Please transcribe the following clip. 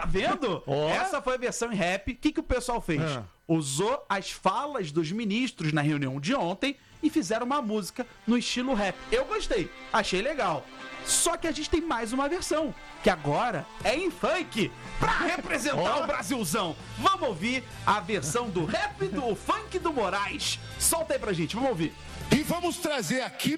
vendo? Essa foi a versão em rap. O que o pessoal fez? Usou as falas dos ministros na reunião de ontem e fizeram uma música no estilo rap. Eu gostei, achei legal. Só que a gente tem mais uma versão, que agora é em funk, pra representar o Brasilzão. Vamos ouvir a versão do rap do funk do Moraes. Solta aí pra gente, vamos ouvir. E vamos trazer aqui